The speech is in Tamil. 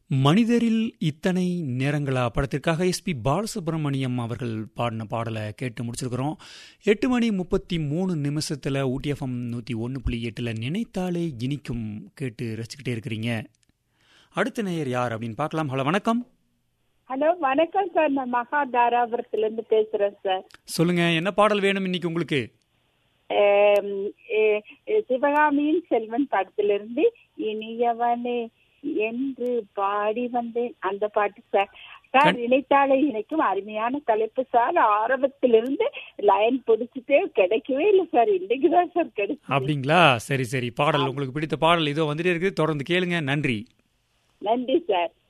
மனிதரில் இத்தனை நேரங்களா படத்திற்காக எஸ்பி பாலசுப்ரமணியம் அவர்கள் பாடின பாடலை கேட்டு முடிச்சிருக்கிறோம். 8:33 ஊட்டி எஃப்எம் 101.8 நினைத்தாலே இனிக்கும் கேட்டு ரசிச்சுக்கிட்டே இருக்கிறீங்க. அடுத்த நேயர் யார் அப்படின்னு பார்க்கலாம். ஹலோ, வணக்கம். ஹலோ, வணக்கம் சார். நான் மகா தாராபுரத்துல இருந்து பேசுறேன் சார். சொல்லுங்க, என்ன பாடல் வேணும் இன்னைக்கு உங்களுக்கு? சிவகாமியின் செல்வன் படத்திலிருந்து இனியவனே என்று பாடி வந்தேன், அந்த பாட்டு சார். சார், நினைத்தாலே இணைக்கும் அருமையான தலைப்பு சார். ஆரம்பத்திலிருந்து லைன் பிடிச்சிட்டே கிடைக்கவே இல்லை சார். இன்னைக்குதான் சார் கிடைச்சு. அப்படிங்களா? சரி சரி, பாடல் உங்களுக்கு பிடித்த பாடல் இதோ வந்துட்டே இருக்கு, தொடர்ந்து கேளுங்க. நன்றி. நன்றி சார்.